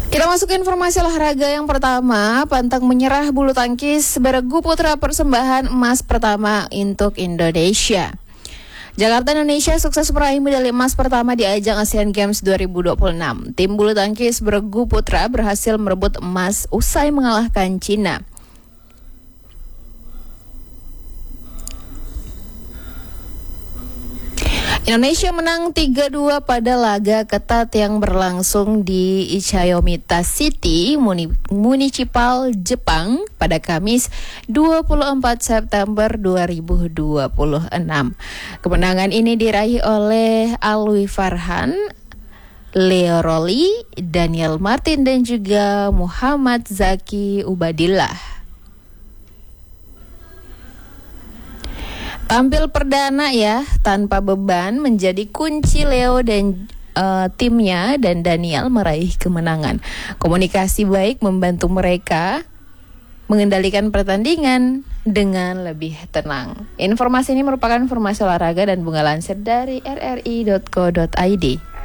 Kita masuk ke informasi olahraga yang pertama. Pantang menyerah bulu tangkis bergu putra persembahan emas pertama untuk Indonesia. Jakarta Indonesia sukses meraih medali emas pertama di ajang Asian Games 2026. Tim bulu tangkis bergu putra berhasil merebut emas usai mengalahkan Cina. Indonesia menang 3-2 pada laga ketat yang berlangsung di Ichiyomita City, Municipal, Jepang pada Kamis 24 September 2026. Kemenangan ini diraih oleh Alwi Farhan, Leo Roli, Daniel Martin dan juga Muhammad Zaki Ubadillah. Tampil perdana ya, tanpa beban menjadi kunci Leo dan timnya dan Daniel meraih kemenangan. Komunikasi baik membantu mereka mengendalikan pertandingan dengan lebih tenang. Informasi ini merupakan informasi olahraga dan Bunga Lansir dari rri.co.id.